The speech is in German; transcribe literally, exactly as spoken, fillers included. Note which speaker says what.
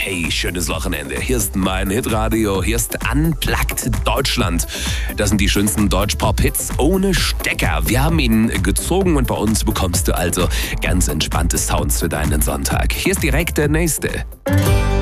Speaker 1: Hey, schönes Wochenende. Hier ist mein Hitradio, hier ist Unplugged Deutschland. Das sind die schönsten Deutsch-Pop-Hits ohne Stecker. Wir haben ihn gezogen und bei uns bekommst du also ganz entspannte Sounds für deinen Sonntag. Hier ist direkt der nächste.